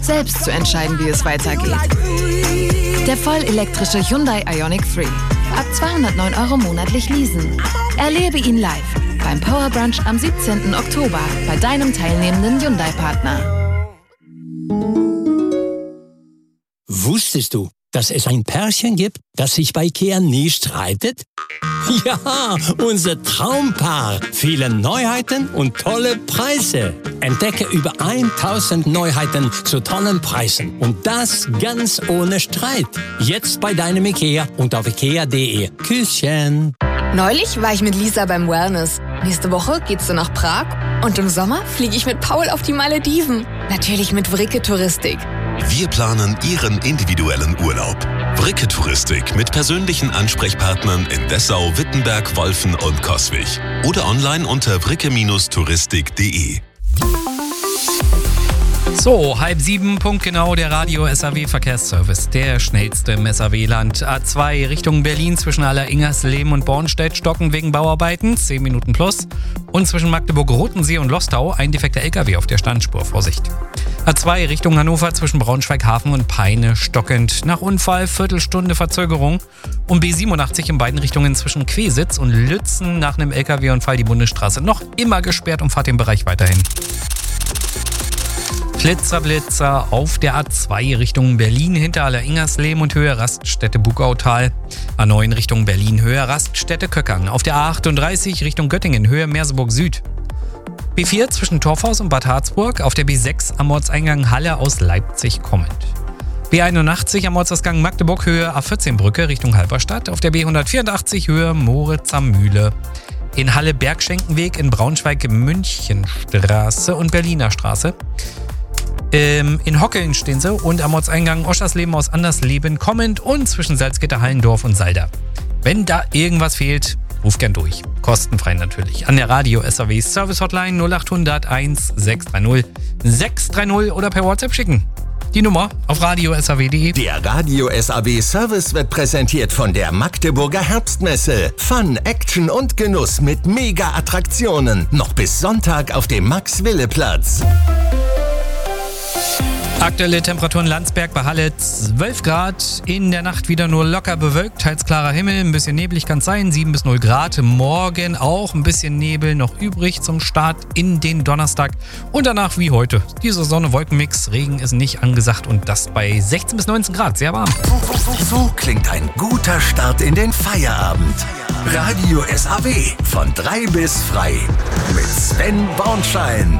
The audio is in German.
selbst zu entscheiden, wie es weitergeht. Der vollelektrische Hyundai Ioniq 3. Ab 209 € monatlich leasen. Erlebe ihn live beim Power Brunch am 17. Oktober bei deinem teilnehmenden Hyundai-Partner. Wusstest du, dass es ein Pärchen gibt, das sich bei IKEA nie streitet? Ja, unser Traumpaar. Viele Neuheiten und tolle Preise. Entdecke über 1000 Neuheiten zu tollen Preisen. Und das ganz ohne Streit. Jetzt bei deinem IKEA und auf ikea.de. Küsschen. Neulich war ich mit Lisa beim Wellness. Nächste Woche geht's dann nach Prag. Und im Sommer fliege ich mit Paul auf die Malediven. Natürlich mit Vricke Touristik. Wir planen Ihren individuellen Urlaub. Vricke Touristik mit persönlichen Ansprechpartnern in Dessau, Wittenberg, Wolfen und Coswig. Oder online unter vricke-touristik.de. So, 6:30, punktgenau, der Radio SAW Verkehrsservice. Der schnellste im SAW-Land. A2 Richtung Berlin zwischen Alleringersleben und Bornstedt stocken wegen Bauarbeiten, 10 Minuten plus. Und zwischen Magdeburg-Rotensee und Lostau ein defekter LKW auf der Standspur, Vorsicht. A2 Richtung Hannover zwischen Braunschweig-Hafen und Peine stockend. Nach Unfall Viertelstunde Verzögerung. Und B87 in beiden Richtungen zwischen Quesitz und Lützen nach einem LKW-Unfall die Bundesstraße noch immer gesperrt und fahrt den Bereich weiterhin. Blitzer auf der A2 Richtung Berlin hinter Alleringersleben und Höhe Raststätte Bugautal. A9 Richtung Berlin Höhe Raststätte Köckern. Auf der A38 Richtung Göttingen Höhe Merseburg Süd. B4 zwischen Torfhaus und Bad Harzburg. Auf der B6 am Ortseingang Halle aus Leipzig kommend. B81 am Ortsausgang Magdeburg Höhe A14 Brücke Richtung Halberstadt. Auf der B184 Höhe Moritzer Mühle. In Halle Bergschenkenweg, in Braunschweig Münchenstraße und Berliner Straße. In Hockeln stehen sie und am Ortseingang Oschersleben aus Andersleben kommend und zwischen Salzgitter, Hallendorf und Salda. Wenn da irgendwas fehlt, ruf gern durch. Kostenfrei natürlich. An der Radio SAW Service Hotline 0800 1630 630 oder per WhatsApp schicken. Die Nummer auf radio-saw.de. Der Radio SAW Service wird präsentiert von der Magdeburger Herbstmesse. Fun, Action und Genuss mit Mega-Attraktionen. Noch bis Sonntag auf dem Max-Wille-Platz. Aktuelle Temperaturen Landsberg bei Halle 12 Grad. In der Nacht wieder nur locker bewölkt, teils klarer Himmel, ein bisschen neblig kann es sein, 7 bis 0 Grad. Morgen auch ein bisschen Nebel noch übrig zum Start in den Donnerstag. Und danach wie heute. Dieser Sonne-Wolken-Mix, Regen ist nicht angesagt und das bei 16 bis 19 Grad, sehr warm. So klingt ein guter Start in den Feierabend. Radio SAW von 3 bis frei mit Sven Bornschein.